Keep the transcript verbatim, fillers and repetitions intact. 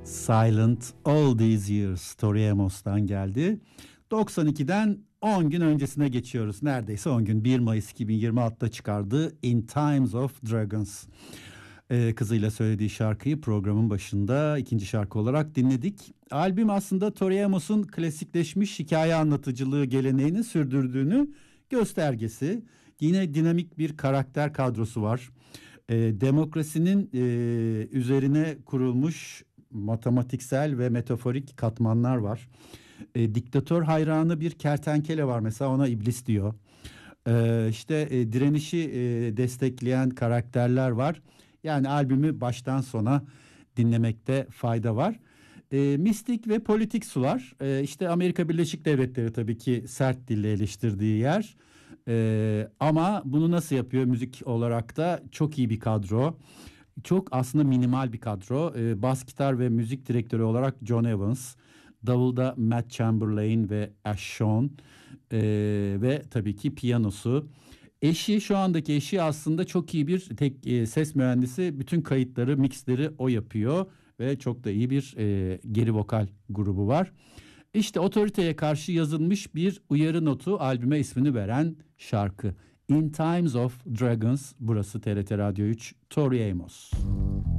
Silent All These Years Tori Amos'tan geldi. doksan ikiden on gün öncesine geçiyoruz. Neredeyse on gün. bir Mayıs iki bin yirmi altıda çıkardığı In Times of Dragons. Ee, kızıyla söylediği şarkıyı programın başında ikinci şarkı olarak dinledik. Albüm aslında Tori Amos'un klasikleşmiş hikaye anlatıcılığı geleneğini sürdürdüğünü göstergesi. Yine dinamik bir karakter kadrosu var. Ee, demokrasinin e, üzerine kurulmuş matematiksel ve metaforik katmanlar var. E, diktatör hayranı bir kertenkele var mesela, ona iblis diyor. E, işte e, direnişi e, destekleyen karakterler var. Yani albümü baştan sona dinlemekte fayda var. E, mistik ve politik sular. E, işte Amerika Birleşik Devletleri tabii ki sert dille eleştirdiği yer. E, ama bunu nasıl yapıyor müzik olarak da çok iyi bir kadro. Çok aslında minimal bir kadro. E, bas gitar ve müzik direktörü olarak John Evans. Davulda Matt Chamberlain ve Ash Sean. E, ve tabii ki piyanosu. Eşi, şu andaki eşi aslında çok iyi bir tek e, ses mühendisi. Bütün kayıtları, mixleri o yapıyor ve çok da iyi bir e, geri vokal grubu var. İşte otoriteye karşı yazılmış bir uyarı notu, albüme ismini veren şarkı. In Times of Dragons, burası T R T Radyo üç, Tori Amos.